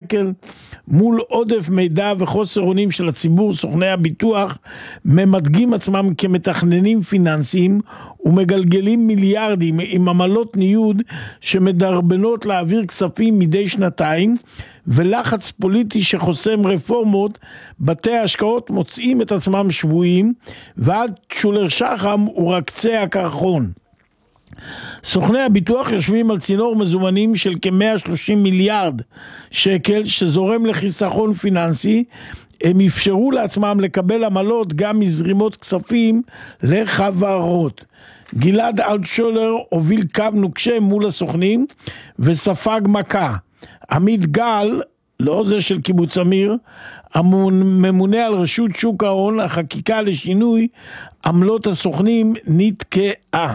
שקל. מול עודף מידע וחוסר אונים של הציבור, סוכני הביטוח ממתגים עצמם כמתכננים פיננסיים ומגלגלים מיליארדים עם עמלות ניוד שמדרבנות להעביר כספים מדי שנתיים, ולחץ פוליטי שחוסם רפורמות. בתי ההשקעות מוצאים את עצמם שבויים, ועד שולר שחם הוא רק קצה הקרחון. סוכני הביטוח יושבים על צינור מזומנים של כ-130 מיליארד שקל שזורם לחיסכון פיננסי. הם אפשרו לעצמם לקבל עמלות גם מזרימות כספים לחברות. גלעד אלטשולר הוביל קו נוקשה מול הסוכנים וספג מכה. עמית גל, לא זה של קיבוץ אמיר, הממונה על רשות שוק ההון, החקיקה לשינוי עמלות הסוכנים נתקעה.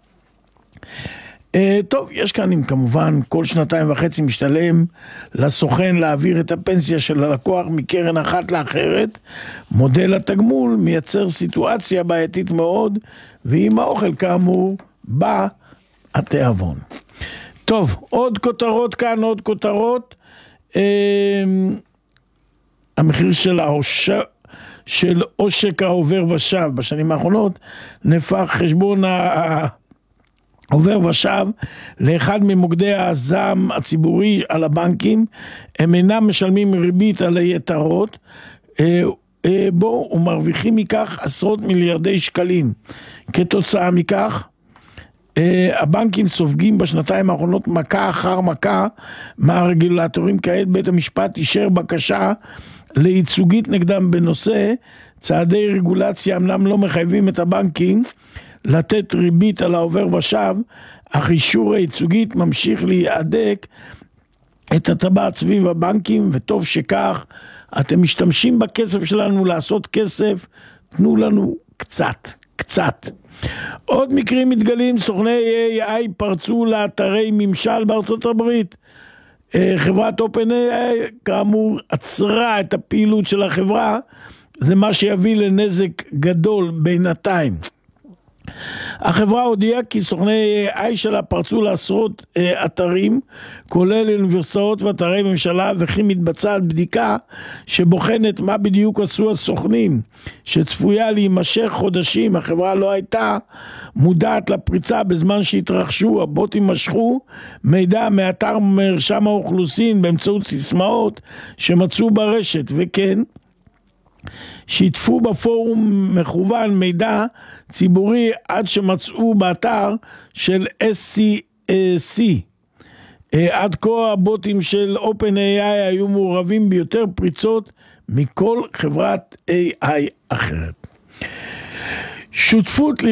טוב, יש כאן כמובן כל 2.5 משתלם לסוכן להעביר את הפנסיה של הלקוח מקרן אחת לאחרת. מודל התגמול מייצר סיטואציה בעייתית מאוד, ועם האוכל כאמור בא התיאבון. טוב, עוד כותרות כאן, עוד כותרות. המחיר של עושק העובר ושב בשנים האחרונות נפח חשבון עובר ושב לאחד ממוקדי הזעם הציבורי על הבנקים. הם אינם משלמים ריבית על היתרות בו ומרוויחים מכך עשרות מיליארדי שקלים. כתוצאה מכך הבנקים סופגים בשנתיים האחרונות מכה אחר מכה מהרגולטורים. כעת בית המשפט אישר בקשה לייצוגית נגדם בנושא. צעדי רגולציה אמנם לא מחייבים את הבנקים לתת ריבית על העובר ושב, אך אישור הייצוגית ממשיך להיעדק את הטבעת סביב הבנקים, וטוב שכך. אתם משתמשים בכסף שלנו לעשות כסף, תנו לנו קצת. עוד מקרים מתגלים. סוכני AI פרצו לאתרי ממשל בארצות הברית. חברת OpenAI כאמור עצרה את הפעילות של החברה, זה מה שיביא לנזק גדול בינתיים. החברה הודיעה כי סוכני AI שלה פרצו לעשרות אתרים, כולל אוניברסיטאות ואתרי ממשלה, וכי מתבצעת בדיקה שבוחנת מה בדיוק עשו הסוכנים, שצפויה להימשך חודשים. החברה לא הייתה מודעת לפריצה בזמן שהתרחשו. הבוטים משכו מידע מאתר מרשם האוכלוסין באמצעות סיסמאות שמצאו ברשת, וכן שיתפו בפורום מכוון מידע ציבורי עד שמצאו באתר של SCC. עד כה הבוטים של OpenAI היו מעורבים ביותר פריצות מכל חברת AI אחרת. שותפות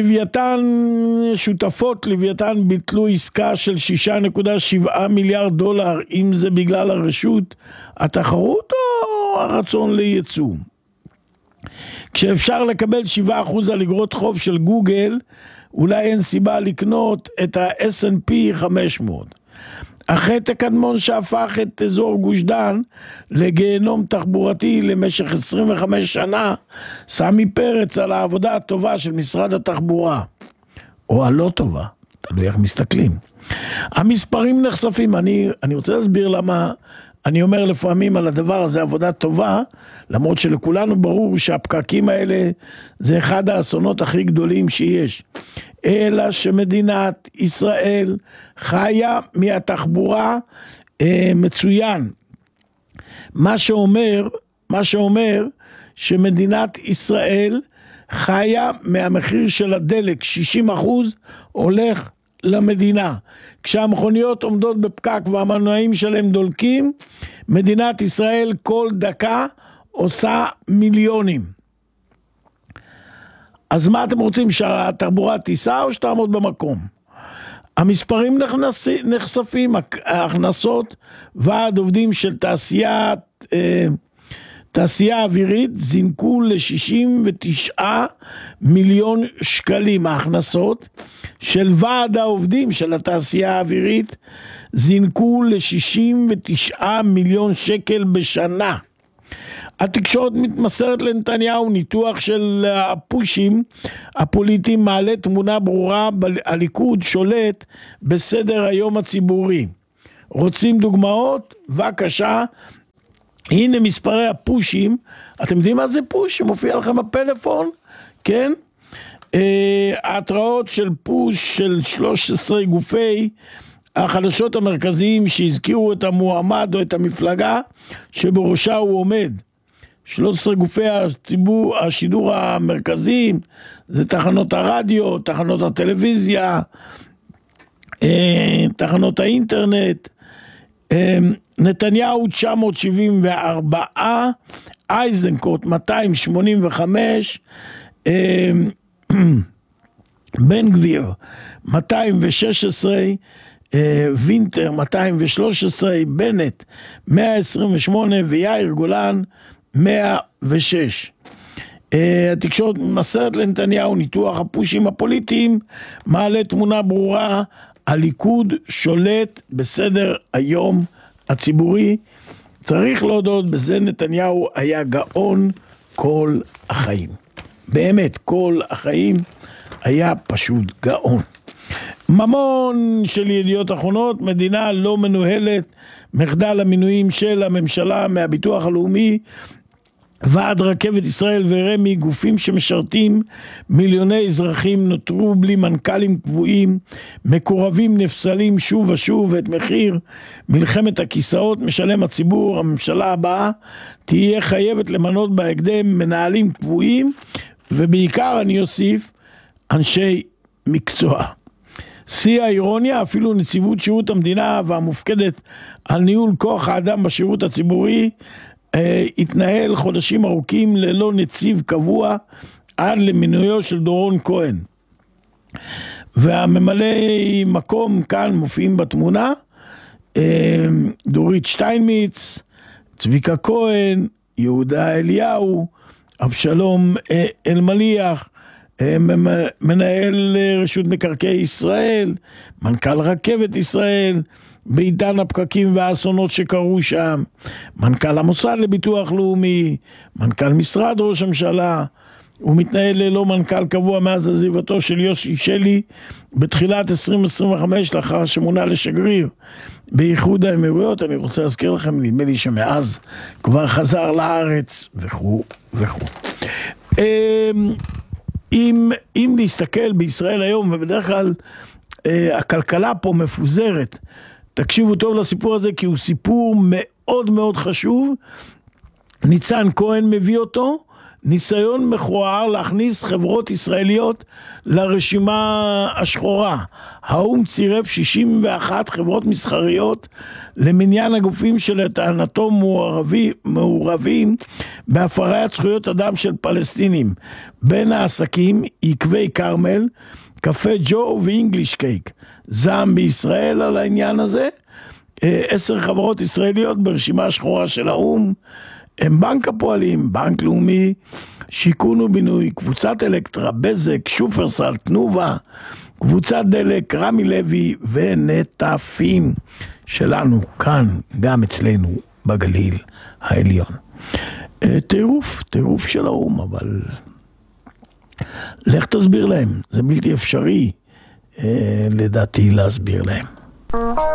לוויתן ביטלו עסקה של $6.7 מיליארד. אם זה בגלל הרשות התחרות או הרצון לייצוא. כשאפשר לקבל 7% על אגרות חוב של גוגל, אולי אין סיבה לקנות את ה-S&P 500. החטא הקדמון שהפך את אזור גוש דן לגיהנום תחבורתי למשך 25 שנה, סמי פרץ על העבודה הטובה של משרד התחבורה, או הלא טובה, תלוי איך מסתכלים. המספרים נחשפים. אני רוצה להסביר למה אני אומר לפעמים על הדבר הזה עבודה טובה, למרות שלכולנו ברור שהפקקים האלה זה אחד האסונות הכי גדולים שיש. אלא שמדינת ישראל חיה מהתחבורה מצוין. מה שאומר שמדינת ישראל חיה מהמחיר של הדלק, 60% הולך למדינה. כשהמכוניות עומדות בפקק והמנועים שלהם דולקים, מדינת ישראל כל דקה עושה מיליונים. אז מה אתם רוצים, שהתחבורה תיסע או שתעמוד במקום? המספרים נחשפים. ההכנסות ועד עובדים של תעשייה אווירית זינקו ל-69 מיליון שקלים. ההכנסות של ועד העובדים של התעשייה האווירית זינקו ל-69 מיליון שקל בשנה. התקשורת מתמסרת לנתניהו. ניתוח של הפושים הפוליטיים מעלה תמונה ברורה. הליכוד שולט בסדר היום הציבורי. רוצים דוגמאות? בבקשה. הנה מספרי הפושים, אתם יודעים מה זה פוש? שמופיע לכם בפלאפון, כן? ההתראות של פוש של 13 גופי החדשות המרכזיים שהזכירו את המועמד או את המפלגה שבראשה הוא עומד. 13 גופי השידור המרכזיים, זה תחנות הרדיו, תחנות הטלוויזיה, תחנות האינטרנט. נתניהו 974, איזנקוט 285, בן גביר 216, וינטר 213, בנט 128 ויאיר גולן 106. התקשורת מסרת לנתניהו ניתוח הפושים הפוליטיים, מעלה תמונה ברורה, הליכוד שולט בסדר היום הציבורי. צריך להודות, בזה נתניהו היה גאון כל החיים. באמת, כל החיים היה פשוט גאון. ממון של ידיעות אחרונות, מדינה לא מנוהלת, מחדל המינויים של הממשלה מהביטוח הלאומי, ועד רכבת ישראל ורמי, גופים שמשרתים מיליוני אזרחים, נותרו בלי מנכ"לים קבועים, מקורבים נפסלים שוב ושוב, ואת מחיר מלחמת הכיסאות משלם הציבור. הממשלה הבאה תהיה חייבת למנות בהקדם מנהלים קבועים, ובעיקר אני אוסיף אנשי מקצוע. שיא האירוניה, אפילו נציבות שירות המדינה והמופקדת על ניהול כוח האדם בשירות הציבורי התנהל חודשים ארוכים ללא נציב קבוע עד למינויו של דורון כהן. והממלאי מקום כאן מופיעים בתמונה, דורית שטיינמיץ, צביקה כהן, יהודה אליהו, אבשלום אלמליח, מנהל רשות מקרקעי ישראל, מנכ"ל רכבת ישראל, בעידן הפקקים והאסונות שקרו שם, מנכ"ל המוסד לביטוח לאומי, מנכ"ל משרד ראש הממשלה. הוא מתנהל ללא מנכ"ל קבוע מאז עזיבתו של יוסי שלי בתחילת 2025, לאחר שמונה לשגריר באיחוד האמירויות. אני רוצה להזכיר לכם, נדמה לי שמאז כבר חזר לארץ וכו' וכו'. אם להסתכל בישראל היום, ובדרך כלל הכלכלה פה מפוזרת, תקשיבו טוב לסיפור הזה, כי הוא סיפור מאוד מאוד חשוב. ניצן כהן מביא אותו, ניסיון מכוער להכניס חברות ישראליות לרשימה השחורה. האום צירף 61 חברות מסחריות למניין הגופים שלטענתו מעורבים בהפרת זכויות אדם של פלסטינים. בין העסקים עקבי קרמל, קפה ג'ו ואינגליש קייק. זעם בישראל על העניין הזה. 10 חברות ישראליות ברשימה השחורה של האום הם בנק הפועלים, בנק לאומי, שיכון ובינוי, קבוצת אלקטרה, בזק, שופרסל, תנובה, קבוצת דלק, רמי לוי ונטפים שלנו כאן, גם אצלנו בגליל העליון. טירוף של האום, אבל לך תסביר להם, זה בלתי אפשרי לדעתי להסביר להם.